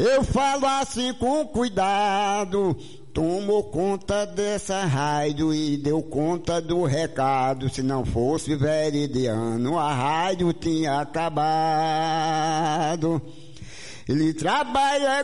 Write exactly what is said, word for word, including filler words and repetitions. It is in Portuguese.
Eu falo assim com cuidado, tomou conta dessa rádio e deu conta do recado. Se não fosse Veridiano, a rádio tinha acabado. Ele trabalha